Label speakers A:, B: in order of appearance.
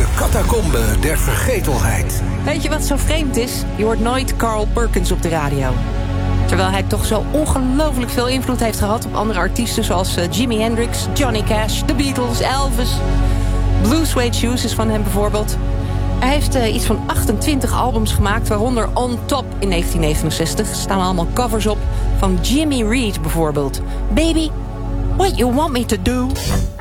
A: catacombe der vergetelheid.
B: Weet je wat zo vreemd is? Je hoort nooit Carl Perkins op de radio. Terwijl hij toch zo ongelooflijk veel invloed heeft gehad op andere artiesten zoals Jimi Hendrix, Johnny Cash, The Beatles, Elvis. Blue Suede Shoes is van hem bijvoorbeeld. Hij heeft iets van 28 albums gemaakt, waaronder On Top in 1969. Er staan allemaal covers op van Jimmy Reed bijvoorbeeld. Baby, what you want me to do?